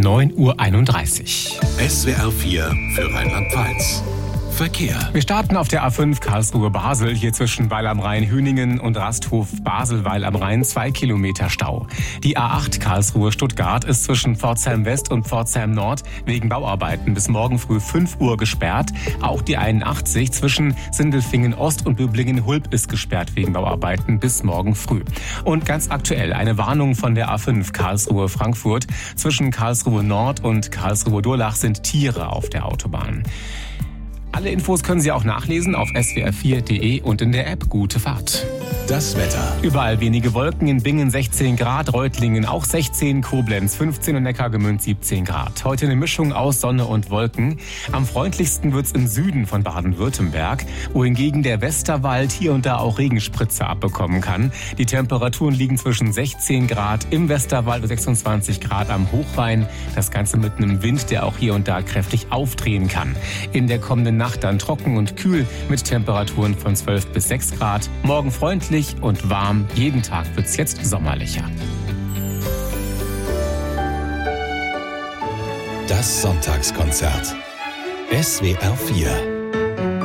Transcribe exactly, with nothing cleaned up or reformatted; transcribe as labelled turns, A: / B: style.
A: neun Uhr einunddreißig.
B: S W R vier für Rheinland-Pfalz. Verkehr.
A: Wir starten auf der A fünf Karlsruhe-Basel, hier zwischen Weil am Rhein-Hüningen und Rasthof-Basel-Weil am Rhein, zwei Kilometer Stau. Die A acht Karlsruhe-Stuttgart ist zwischen Pforzheim-West und Pforzheim-Nord wegen Bauarbeiten bis morgen früh fünf Uhr gesperrt. Auch die einundachtzig zwischen Sindelfingen-Ost und Böblingen-Hulb ist gesperrt wegen Bauarbeiten bis morgen früh. Und ganz aktuell eine Warnung von der A fünf Karlsruhe-Frankfurt. Zwischen Karlsruhe-Nord und Karlsruhe-Durlach sind Tiere auf der Autobahn. Alle Infos können Sie auch nachlesen auf s w r vier punkt d e und in der App Gute Fahrt.
B: Das Wetter.
A: Überall wenige Wolken, in Bingen sechzehn Grad, Reutlingen auch sechzehn, Koblenz fünfzehn und Neckargemünd siebzehn Grad. Heute eine Mischung aus Sonne und Wolken. Am freundlichsten wird's im Süden von Baden-Württemberg, wohingegen der Westerwald hier und da auch Regenspritze abbekommen kann. Die Temperaturen liegen zwischen sechzehn Grad im Westerwald und sechsundzwanzig Grad am Hochrhein. Das Ganze mit einem Wind, der auch hier und da kräftig aufdrehen kann. In der kommenden Nacht dann trocken und kühl mit Temperaturen von zwölf bis sechs Grad. Morgen freundlich und warm. Jeden Tag wird's jetzt sommerlicher.
B: Das Sonntagskonzert. S W R vier